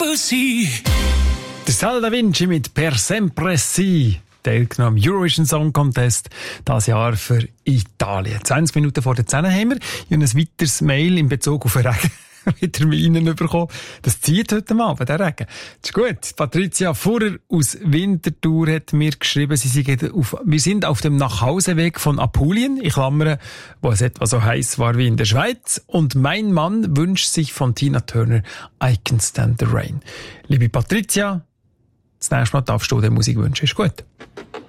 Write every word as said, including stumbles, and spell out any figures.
Debussy. Der Sal da Vinci mit Per sempre si. Teilgenommen am Eurovision Song Contest, das Jahr für Italien. zwanzig Minuten vor der zehn haben wir. Ich habe ein weiteres Mail in Bezug auf den Regen wieder Ihnen bekommen. Das zieht heute Abend, der Regen. Das ist gut. Patricia Furrer aus Winterthur hat mir geschrieben, sie sind auf, wir sind auf dem Nachhauseweg von Apulien, ich klammere, wo es etwa so heiß war wie in der Schweiz. Und mein Mann wünscht sich von Tina Turner I Can Stand the Rain. Liebe Patricia, das nächste Mal darfst du dir Musik wünschen. Ist gut.